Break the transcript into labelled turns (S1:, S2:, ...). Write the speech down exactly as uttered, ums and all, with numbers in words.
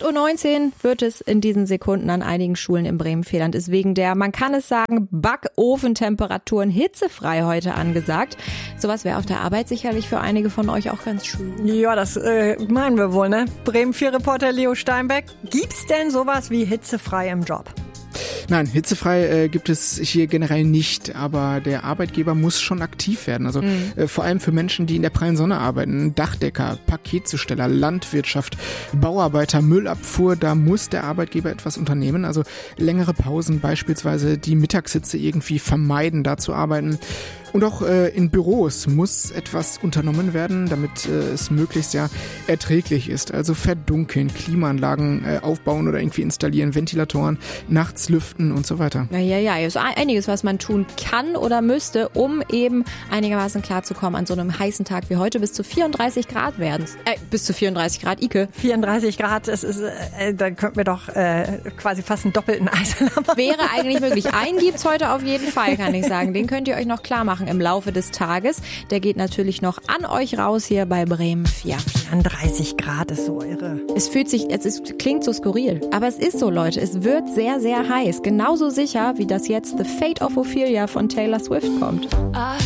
S1: acht Uhr neunzehn wird es in diesen Sekunden an einigen Schulen in Bremen-Vierland. Ist wegen der, man kann es sagen, Backofentemperaturen hitzefrei heute angesagt. Sowas wäre auf der Arbeit sicherlich für einige von euch auch ganz schön.
S2: Ja, das äh, meinen wir wohl, ne? Bremen vier Reporter Leo Steinbeck. Gibt's denn sowas wie hitzefrei im Job?
S3: Nein, hitzefrei äh, gibt es hier generell nicht, aber der Arbeitgeber muss schon aktiv werden. Also mhm. äh, vor allem für Menschen, die in der prallen Sonne arbeiten, Dachdecker, Paketzusteller, Landwirtschaft, Bauarbeiter, Müllabfuhr, da muss der Arbeitgeber etwas unternehmen. Also längere Pausen, beispielsweise die Mittagssitze irgendwie vermeiden, da zu arbeiten. Und auch äh, in Büros muss etwas unternommen werden, damit äh, es möglichst ja erträglich ist. Also verdunkeln, Klimaanlagen äh, aufbauen oder irgendwie installieren, Ventilatoren, nachts lüften und so weiter.
S1: Ja, ja, ja, ist einiges, was man tun kann oder müsste, um eben einigermaßen klarzukommen an so einem heißen Tag wie heute. Bis zu vierunddreißig Grad werden es. Äh, bis zu vierunddreißig Grad, Ike.
S2: vierunddreißig Grad, das ist, äh, da könnten wir doch äh, quasi fast einen doppelten Eisalarm machen.
S1: Wäre eigentlich möglich. Einen gibt's heute auf jeden Fall, kann ich sagen. Den könnt ihr euch noch klar machen im Laufe des Tages. Der geht natürlich noch an euch raus hier bei Bremen vier.
S2: vierunddreißig Grad ist so irre.
S1: Es fühlt sich, es ist, klingt so skurril. Aber es ist so, Leute. Es wird sehr, sehr heiß. Genauso sicher, wie das jetzt The Fate of Ophelia von Taylor Swift kommt.